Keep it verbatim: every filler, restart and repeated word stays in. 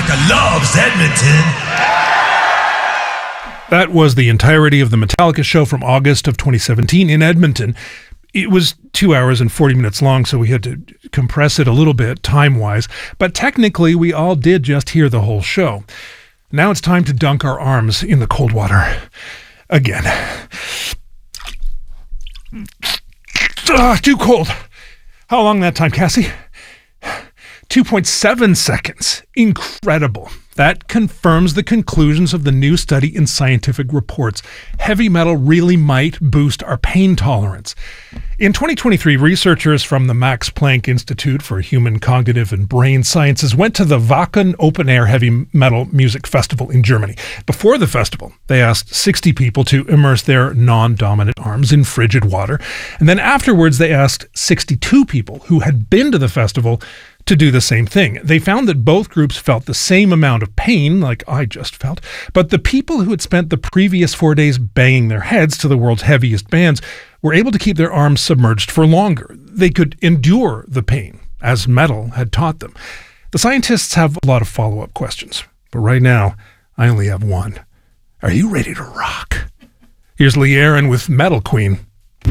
Metallica loves Edmonton. That was the entirety of the Metallica show from August of twenty seventeen in Edmonton. It was two hours and forty minutes long, so we had to compress it a little bit time-wise. But technically, we all did just hear the whole show. Now it's time to dunk our arms in the cold water. Again. Ah, too cold. How long that time, Cassie? two point seven seconds. Incredible. That confirms the conclusions of the new study in Scientific Reports. Heavy metal really might boost our pain tolerance. In twenty twenty-three, researchers from the Max Planck Institute for Human Cognitive and Brain Sciences went to the Wacken Open Air Heavy Metal Music Festival in Germany. Before the festival, they asked sixty people to immerse their non-dominant arms in frigid water. And then afterwards, they asked sixty-two people who had been to the festival to do the same thing. They found that both groups felt the same amount of pain, like I just felt, but the people who had spent the previous four days banging their heads to the world's heaviest bands were able to keep their arms submerged for longer. They could endure the pain, as metal had taught them. The scientists have a lot of follow-up questions, but right now, I only have one. Are you ready to rock? Here's Lee Aaron with Metal Queen.